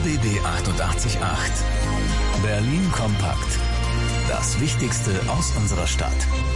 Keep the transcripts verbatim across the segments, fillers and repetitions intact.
B B achtundachtzig Komma acht. Berlin kompakt. Das Wichtigste aus unserer Stadt.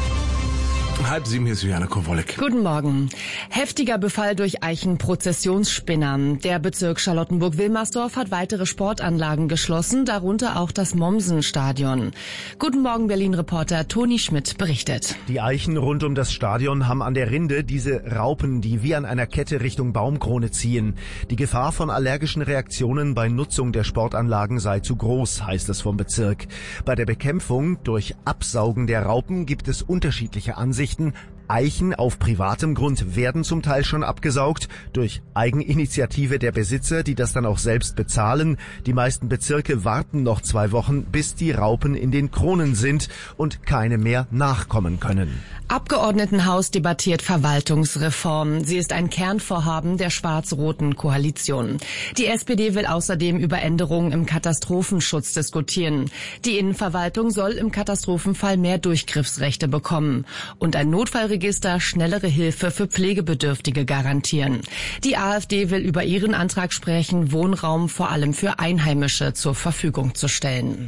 Halb sieben, hier ist Juliane Kowolek. Guten Morgen. Heftiger Befall durch Eichen-Prozessionsspinner. Der Bezirk Charlottenburg-Wilmersdorf hat weitere Sportanlagen geschlossen, darunter auch das Mommsen-Stadion. Guten Morgen, Berlin-Reporter Toni Schmidt berichtet. Die Eichen rund um das Stadion haben an der Rinde diese Raupen, die wie an einer Kette Richtung Baumkrone ziehen. Die Gefahr von allergischen Reaktionen bei Nutzung der Sportanlagen sei zu groß, heißt es vom Bezirk. Bei der Bekämpfung durch Absaugen der Raupen gibt es unterschiedliche Ansichten. Eichen auf privatem Grund werden zum Teil schon abgesaugt durch Eigeninitiative der Besitzer, die das dann auch selbst bezahlen. Die meisten Bezirke warten noch zwei Wochen, bis die Raupen in den Kronen sind und keine mehr nachkommen können. Abgeordnetenhaus debattiert Verwaltungsreform. Sie ist ein Kernvorhaben der schwarz-roten Koalition. Die S P D will außerdem über Änderungen im Katastrophenschutz diskutieren. Die Innenverwaltung soll im Katastrophenfall mehr Durchgriffsrechte bekommen und ein Notfallregister schnellere Hilfe für Pflegebedürftige garantieren. Die AfD will über ihren Antrag sprechen, Wohnraum vor allem für Einheimische zur Verfügung zu stellen.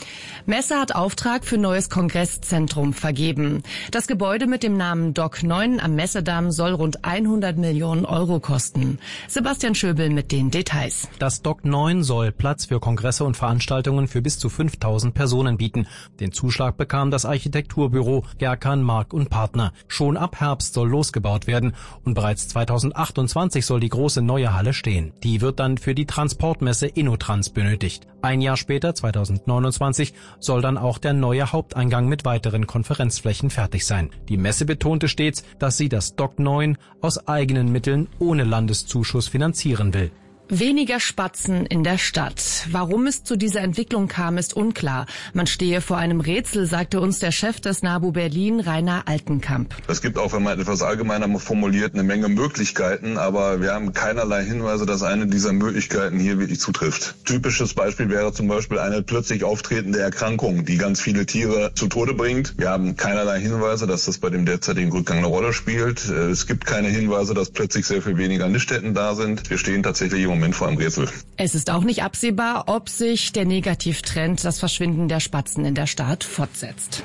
Messe hat Auftrag für neues Kongresszentrum vergeben. Das Gebäude mit dem Namen Dock neun am Messedamm soll rund hundert Millionen Euro kosten. Sebastian Schöbel mit den Details. Das Dock neun soll Platz für Kongresse und Veranstaltungen für bis zu fünftausend Personen bieten. Den Zuschlag bekam das Architekturbüro Gerkan, Mark und Partner. Schon ab Herbst soll losgebaut werden und bereits zweitausendachtundzwanzig soll die große neue Halle stehen. Die wird dann für die Transportmesse InnoTrans benötigt. Ein Jahr später, zweitausendneunundzwanzig, soll dann auch der neue Haupteingang mit weiteren Konferenzflächen fertig sein. Die Messe betonte stets, dass sie das Dock neun aus eigenen Mitteln ohne Landeszuschuss finanzieren will. Weniger Spatzen in der Stadt. Warum es zu dieser Entwicklung kam, ist unklar. Man stehe vor einem Rätsel, sagte uns der Chef des NABU Berlin, Rainer Altenkamp. Es gibt auch, wenn man etwas allgemeiner formuliert, eine Menge Möglichkeiten, aber wir haben keinerlei Hinweise, dass eine dieser Möglichkeiten hier wirklich zutrifft. Typisches Beispiel wäre zum Beispiel eine plötzlich auftretende Erkrankung, die ganz viele Tiere zu Tode bringt. Wir haben keinerlei Hinweise, dass das bei dem derzeitigen Rückgang eine Rolle spielt. Es gibt keine Hinweise, dass plötzlich sehr viel weniger Niststätten da sind. Wir stehen tatsächlich im Moment vor einem Rätsel. Es ist auch nicht absehbar, ob sich der Negativtrend, das Verschwinden der Spatzen in der Stadt, fortsetzt.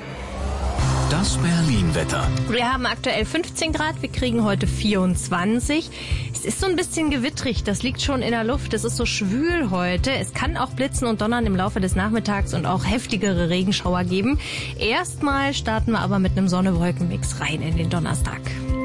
Das Berlin-Wetter. Wir haben aktuell fünfzehn Grad, wir kriegen heute vierundzwanzig. Es ist so ein bisschen gewittrig, das liegt schon in der Luft. Es ist so schwül heute. Es kann auch blitzen und donnern im Laufe des Nachmittags und auch heftigere Regenschauer geben. Erstmal starten wir aber mit einem Sonne-Wolken-Mix rein in den Donnerstag.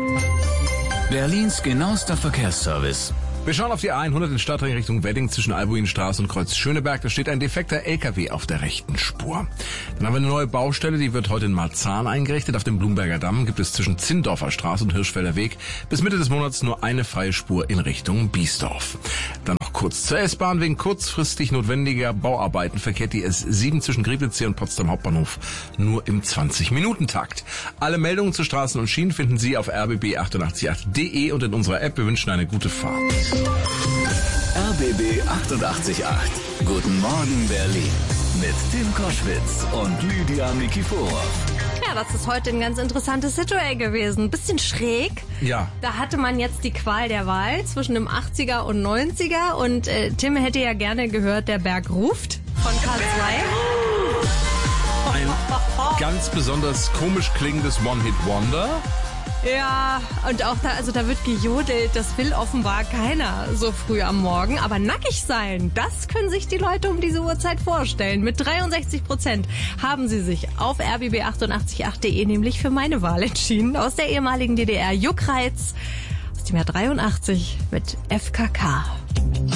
Berlins genauester Verkehrsservice. Wir schauen auf die A hundert in Stadtring Richtung Wedding zwischen Albuinstraße und Kreuz Schöneberg. Da steht ein defekter L K W auf der rechten Spur. Dann haben wir eine neue Baustelle, die wird heute in Marzahn eingerichtet. Auf dem Blumberger Damm gibt es zwischen Zindorfer Straße und Hirschfelder Weg bis Mitte des Monats nur eine freie Spur in Richtung Biesdorf. Dann noch kurz zur S-Bahn. Wegen kurzfristig notwendiger Bauarbeiten verkehrt die S sieben zwischen Griebnitzsee und Potsdam Hauptbahnhof nur im zwanzig-Minuten-Takt. Alle Meldungen zu Straßen und Schienen finden Sie auf r b b achtundachtzig Komma acht punkt de und in unserer App. Wir wünschen eine gute Fahrt. R B B achtundachtzig Komma acht. Guten Morgen Berlin. Mit Tim Koschwitz und Lydia Nikiforov. Ja, das ist heute ein ganz interessantes Ritual gewesen. Bisschen schräg. Ja. Da hatte man jetzt die Qual der Wahl zwischen dem achtziger und neunziger. Und äh, Tim hätte ja gerne gehört, der Berg ruft von K zwei. Ein ganz besonders komisch klingendes One-Hit-Wonder. Ja, und auch da, also da wird gejodelt, das will offenbar keiner so früh am Morgen. Aber nackig sein, das können sich die Leute um diese Uhrzeit vorstellen. Mit dreiundsechzig Prozent haben sie sich auf r b b achtundachtzig Komma acht punkt de nämlich für meine Wahl entschieden. Aus der ehemaligen D D R, Juckreiz, aus dem Jahr dreiundachtzig mit F K K.